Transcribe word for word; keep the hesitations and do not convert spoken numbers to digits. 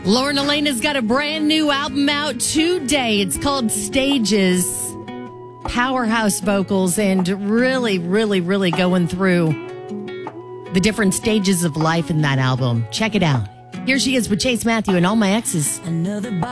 Lauren Elena's got a brand new album out today. It's called Stages. Powerhouse vocals and really, really, really going through the different stages of life in that album. Check it out. Here she is with Chase Matthew and All My Exes. Another